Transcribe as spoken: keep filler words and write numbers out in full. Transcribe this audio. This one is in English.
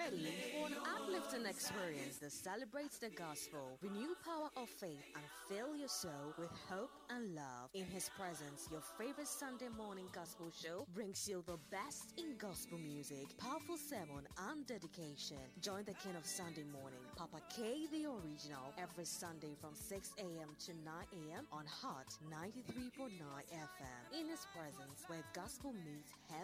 ready for an uplifting experience that celebrates the gospel, renew power of faith, and fill your soul with hope and love. In His presence, your favorite Sunday morning gospel show brings you the best in gospel music, powerful sermon, and dedication. Join the King of Sunday Morning, Papa K the Original, every Sunday from six a.m. to nine a.m. on Hot ninety-three point nine F M. In His presence, where gospel meets heaven.